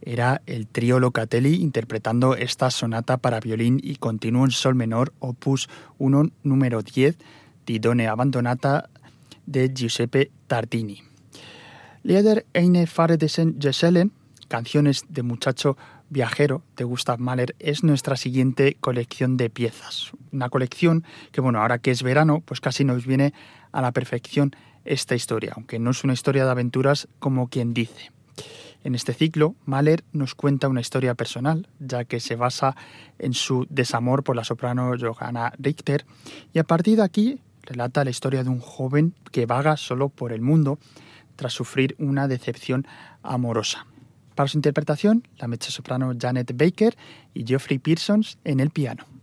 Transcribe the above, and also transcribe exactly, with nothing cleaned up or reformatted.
era el trío Locatelli interpretando esta sonata para violín y continuo en sol menor, opus uno, número diez, di Donne abbandonata de Giuseppe Tartini. Lieder eine Fahrt des Gesellen, Canciones de muchacho viajero, de Gustav Mahler, es nuestra siguiente colección de piezas. Una colección que, bueno, ahora que es verano, pues casi nos viene a la perfección esta historia, aunque no es una historia de aventuras como quien dice. En este ciclo, Mahler nos cuenta una historia personal, ya que se basa en su desamor por la soprano Johanna Richter, y a partir de aquí relata la historia de un joven que vaga solo por el mundo tras sufrir una decepción amorosa. Para su interpretación, la mezzosoprano Janet Baker y Geoffrey Pearson en el piano.